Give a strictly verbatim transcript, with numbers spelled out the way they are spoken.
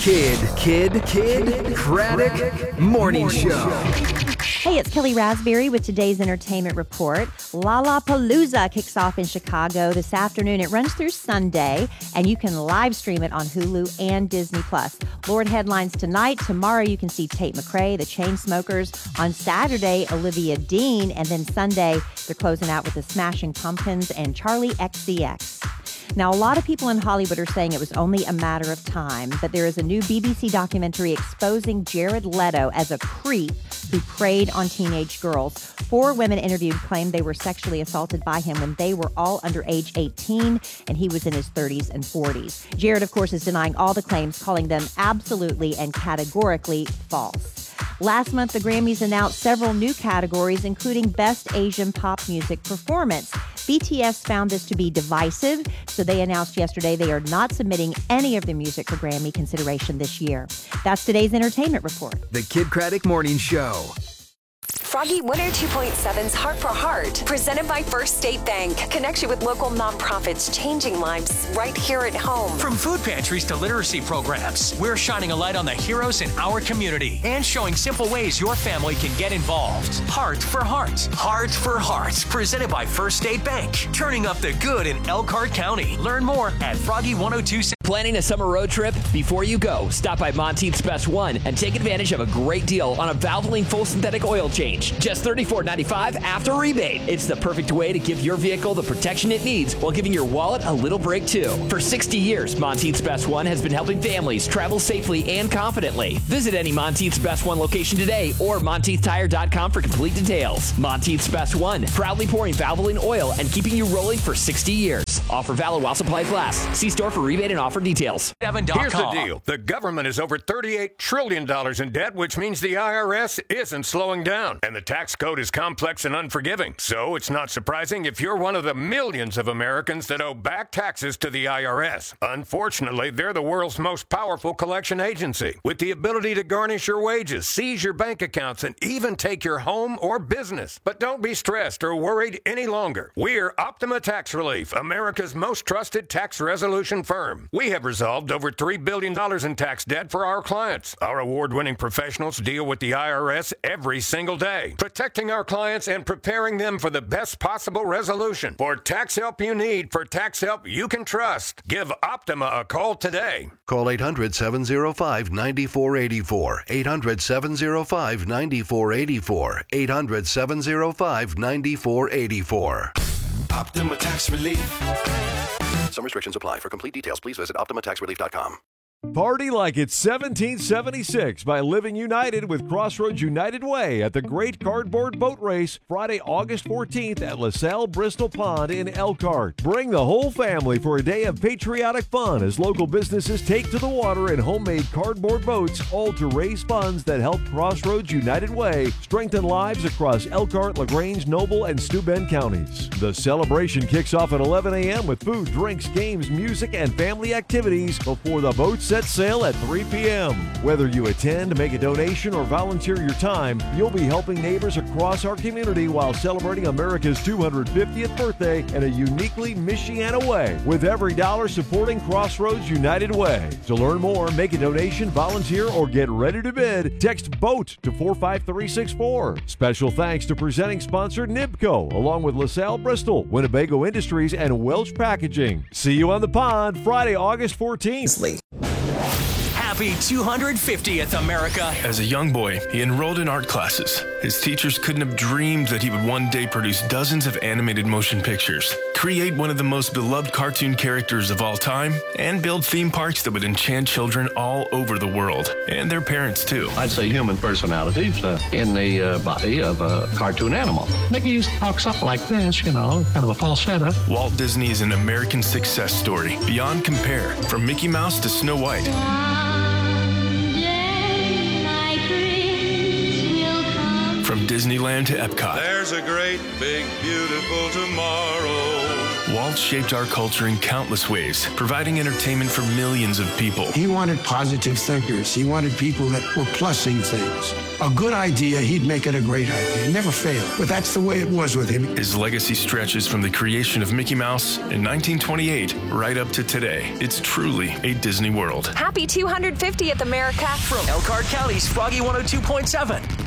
Kid, Kid, Kid, Craddock Morning Show. Hey, it's Kelly Raspberry with today's entertainment report. Lollapalooza kicks off in Chicago this afternoon. It runs through Sunday, and you can live stream it on Hulu and Disney Plus. Lorde headlines tonight. Tomorrow you can see Tate McRae, the Chainsmokers. On Saturday, Olivia Dean. And then Sunday, they're closing out with the Smashing Pumpkins and Charlie X C X. Now, a lot of people in Hollywood are saying it was only a matter of time, but there is a new B B C documentary exposing Jared Leto as a creep who preyed on teenage girls. Four women interviewed claimed they were sexually assaulted by him when they were all under age eighteen, and he was in his thirties and forties. Jared, of course, is denying all the claims, calling them absolutely and categorically false. Last month, the Grammys announced several new categories, including Best Asian Pop Music Performance. B T S found this to be divisive, so they announced yesterday they are not submitting any of their music for Grammy consideration this year. That's today's entertainment report. The Kid Craddock Morning Show. Froggy one oh two point seven's Heart for Heart, presented by First State Bank. Connects you with local nonprofits changing lives right here at home. From food pantries to literacy programs, we're shining a light on the heroes in our community and showing simple ways your family can get involved. Heart for Heart. Heart for Heart, presented by First State Bank. Turning up the good in Elkhart County. Learn more at Froggy one oh two. Planning a summer road trip? Before you go, stop by Monteith's Best One and take advantage of a great deal on a Valvoline full synthetic oil change. Just thirty-four ninety-five after rebate. It's the perfect way to give your vehicle the protection it needs while giving your wallet a little break too. For sixty years, Monteith's Best One has been helping families travel safely and confidently. Visit any Monteith's Best One location today or Monteith Tire dot com for complete details. Monteith's Best One, proudly pouring Valvoline oil and keeping you rolling for sixty years. Offer valid while supplies last. See store for rebate and offer details. Here's the deal. The government is over thirty-eight trillion dollars in debt, which means the I R S isn't slowing down. And the tax code is complex and unforgiving. So it's not surprising if you're one of the millions of Americans that owe back taxes to the I R S. Unfortunately, they're the world's most powerful collection agency, with the ability to garnish your wages, seize your bank accounts, and even take your home or business. But don't be stressed or worried any longer. We're Optima Tax Relief, America's most trusted tax resolution firm. We have resolved over three billion dollars in tax debt for our clients. Our award-winning professionals deal with the I R S every single day, protecting our clients and preparing them for the best possible resolution. For tax help you need, for tax help you can trust, give Optima a call today. Call eight hundred, seven oh five, nine four eight four. eight hundred, seven oh five, nine four eight four. eight hundred, seven oh five, nine four eight four. Optima Tax Relief. Some restrictions apply. For complete details, please visit optima tax relief dot com. Party like it's seventeen seventy-six by Living United with Crossroads United Way at the Great Cardboard Boat Race, Friday, August fourteenth at LaSalle Bristol Pond in Elkhart. Bring the whole family for a day of patriotic fun as local businesses take to the water in homemade cardboard boats, all to raise funds that help Crossroads United Way strengthen lives across Elkhart, LaGrange, Noble, and Steuben counties. The celebration kicks off at eleven a.m. with food, drinks, games, music, and family activities before the boats set sail at three p.m. Whether you attend, make a donation, or volunteer your time, you'll be helping neighbors across our community while celebrating America's two hundred fiftieth birthday in a uniquely Michiana way, with every dollar supporting Crossroads United Way. To learn more, make a donation, volunteer, or get ready to bid, text BOAT to four five three six four. Special thanks to presenting sponsor Nibco, along with LaSalle Bristol, Winnebago Industries, and Welch Packaging. See you on the pond Friday, August fourteenth. Happy two hundred fiftieth, America. As a young boy, he enrolled in art classes. His teachers couldn't have dreamed that he would one day produce dozens of animated motion pictures, create one of the most beloved cartoon characters of all time, and build theme parks that would enchant children all over the world, and their parents too. I'd say human personalities uh, in the uh, body of a cartoon animal. Mickey used to talk something like this, you know, kind of a falsetto. Walt Disney is an American success story beyond compare, from Mickey Mouse to Snow White. From Disneyland to Epcot. There's a great, big, beautiful tomorrow. Walt shaped our culture in countless ways, providing entertainment for millions of people. He wanted positive thinkers. He wanted people that were plussing things. A good idea, he'd make it a great idea. It never failed. But that's the way it was with him. His legacy stretches from the creation of Mickey Mouse in nineteen twenty-eight right up to today. It's truly a Disney World. Happy two hundred fiftieth, America. From Elkhart County's Froggy one oh two point seven.